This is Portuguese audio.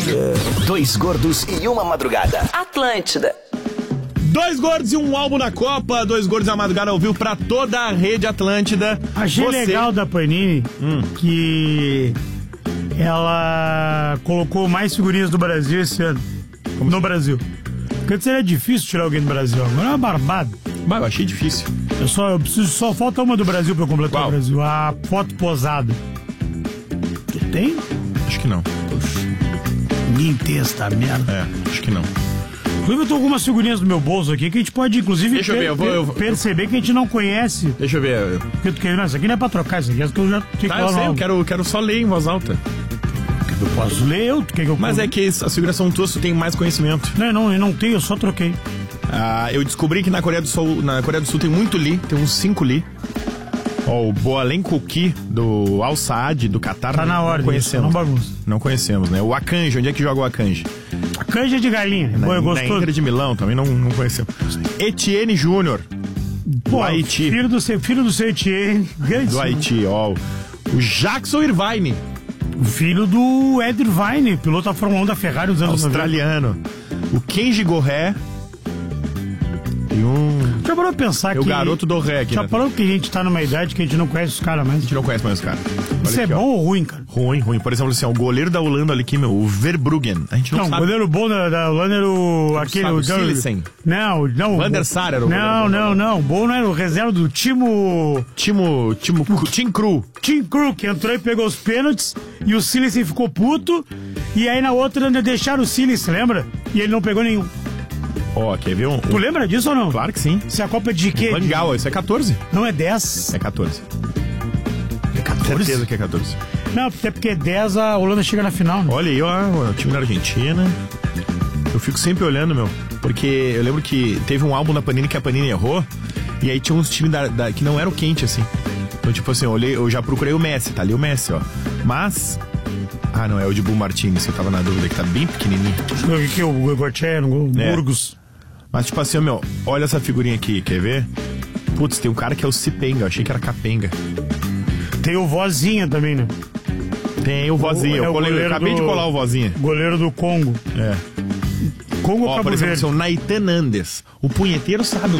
Dois gordos e uma madrugada. Atlântida. Dois gordos e um álbum na Copa. Dois gordos e uma madrugada ao vivo pra toda a rede Atlântida. Achei legal da Panini que ela colocou mais figurinhas do Brasil esse ano. No Brasil. Porque antes era difícil tirar alguém do Brasil. Agora é uma barbada. Bah, eu achei difícil. Só falta uma do Brasil pra eu completar o Brasil. A foto posada. Tem? Acho que não. Ninguém tem essa merda. É, acho que não. Inclusive eu tô com algumas figurinhas no meu bolso aqui que a gente pode, inclusive, perceber que a gente não conhece. Deixa eu ver. Não, isso aqui não é pra trocar, isso aqui é que eu já tenho eu sei, eu quero só ler em voz alta. Eu posso ler, Mas é que as figuras são tuas, tu tem mais conhecimento. Não, eu não tenho, eu só troquei. Eu descobri que na Coreia do Sul tem muito Lee, tem uns 5 Lee. Ó, o Boalen Kuki do Al Saad do Catar. Tá na hora, conhecemos. Não bagunça. Não conhecemos, né? O Akanji, onde é que joga o Akanji? Akanji é de galinha. Na Inter de Milão, também não conhecemos. Etienne Júnior. Do Haiti. Filho do seu Etienne. Do Haiti, ó. O Jackson Irvine. O filho do Ed Irvine, piloto da Fórmula 1 da Ferrari dos anos 90. Australiano. O Kenji Gorré. E já parou pra pensar o garoto do ré aqui. Já parou que a gente tá numa idade que a gente não conhece os caras mais? A gente não conhece mais os caras. Isso aqui, é bom ou ruim, cara? Ruim. Por exemplo, assim, o goleiro da Holanda ali, o Verbruggen. A gente não sabe. O goleiro bom da Holanda era o Silesen. Não. Van der Sar era o goleiro. Não. O bom não era o reserva do Tim Krul. Tim Krul, que entrou e pegou os pênaltis e o Silesen ficou puto. E aí na outra ainda deixaram o Silesen, lembra? E ele não pegou nenhum. Ó, quer ver Tu lembra disso ou não? Claro que sim. Se a Copa é de quê? Bangal, isso é 14. Não é 10? É 14. É 14? Certeza que é 14. Não, até porque 10 a Holanda chega na final. Né? Olha aí, ó, o time da Argentina. Eu fico sempre olhando, porque eu lembro que teve um álbum da Panini que a Panini errou, e aí tinha uns times que não eram quente, assim. Então, tipo assim, eu já procurei o Messi, tá ali o Messi, ó. Mas... não, é o de Bull Martins, eu tava na dúvida, que tá bem pequenininho. O que é o Gortier, o Burgos. Mas tipo assim, olha essa figurinha aqui, quer ver? Putz, tem um cara que é o Cipenga, eu achei que era Capenga. Tem o Vozinha também, né? Tem o Vozinha, eu acabei de colar o Vozinha. Goleiro do Congo. É. Congo, por exemplo, o Naitan Andes. O punheteiro sabe